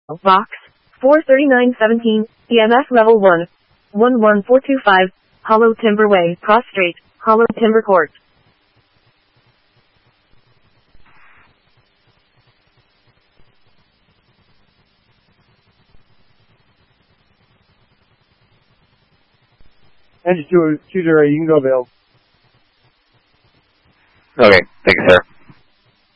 Box 43917, EMF level 1. 11425, Hollow Timber Way, Prostrate, Hollow Timber Court. Enter 20 you can go, Bill. Okay, thank you, sir.